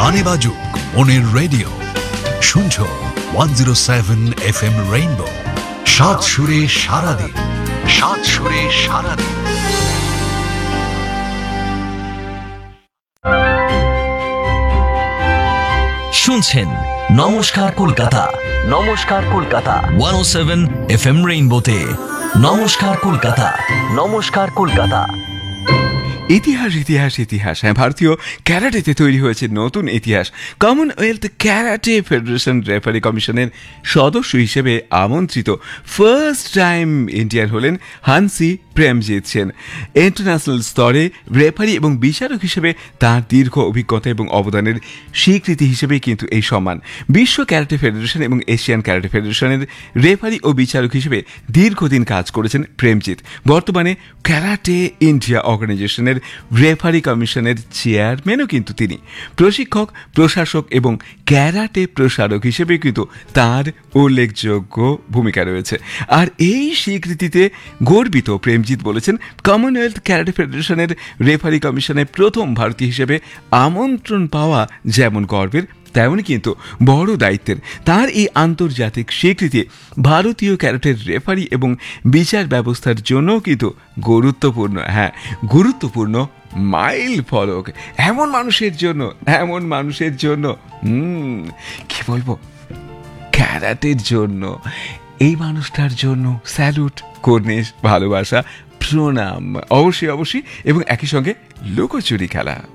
গানে বাজুক মনের রেডিও, শুনছো 107 FM রেইনবো, সাত সুরে সারাদিন, সাত সুরে সারাদিন। শুনছেন নমস্কার কলকাতা, নমস্কার কলকাতা 107 FM রেইনবোতে। নমস্কার কলকাতা, নমস্কার কলকাতা। ইতিহাস ইতিহাস ইতিহাস, হ্যাঁ, ভারতীয় ক্যারাটেতে তৈরি হয়েছে নতুন ইতিহাস। কমনওয়েলথ ক্যারাটে ফেডারেশন রেফারি কমিশনের সদস্য হিসেবে আমন্ত্রিত ফার্স্ট টাইম ইন্ডিয়ান হলেন হানসি প্রেমজিৎ সেন। ইন্টারন্যাশনাল স্তরে রেফারি এবং বিচারক হিসেবে তার দীর্ঘ অভিজ্ঞতা এবং অবদানের স্বীকৃতি হিসেবে কিন্তু এই সম্মান। বিশ্ব ক্যারাটে ফেডারেশন এবং এশিয়ান ক্যারাটে ফেডারেশনের রেফারি ও বিচারক হিসেবে দীর্ঘদিন কাজ করেছেন প্রেমজিৎ। বর্তমানে ক্যারাটে ইন্ডিয়া অর্গানাইজেশনের রেফারি কমিশনের চেয়ারম্যানও কিন্তু তিনি। প্রশিক্ষক, প্রশাসক এবং ক্যারাটে প্রসারক হিসেবে কিন্তু তার উল্লেখযোগ্য ভূমিকা রয়েছে। আর এই স্বীকৃতিতে গর্বিত প্রেমজিৎ বলেছেন, কমনওয়েলথ ক্যারাটে ফেডারেশনের রেফারি কমিশনে প্রথম ভারতীয় হিসেবে আমন্ত্রণ পাওয়া যেমন গর্বের, তেমনই কিন্তু বড় দায়িত্বের। তার এই আন্তর্জাতিক স্বীকৃতি ভারতীয় ক্যারাটের রেফারি এবং বিচার ব্যবস্থার জন্য কিন্তু গুরুত্বপূর্ণ, হ্যাঁ গুরুত্বপূর্ণ মাইল ফলক। এমন মানুষের জন্য কি বলবো, ক্যারাটের জন্য, এই মানুষটার জন্য স্যালুট, কর্নিশ, ভালোবাসা, প্রণাম, অবশ্যই এবং একই সঙ্গে লুকোচুরি খেলা।